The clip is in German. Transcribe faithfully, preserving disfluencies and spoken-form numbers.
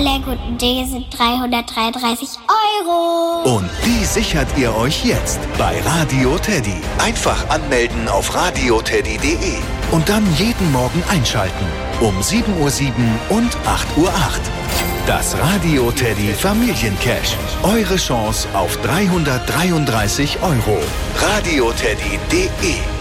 Alle guten Dinge sind dreihundertdreiunddreißig Euro. Und die sichert ihr euch jetzt bei Radio Teddy. Einfach anmelden auf radioteddy punkt de und dann jeden Morgen einschalten. Um sieben Uhr sieben und acht Uhr acht. Das Radio Teddy Familiencash. Eure Chance auf dreihundertdreiunddreißig Euro. radioteddy punkt de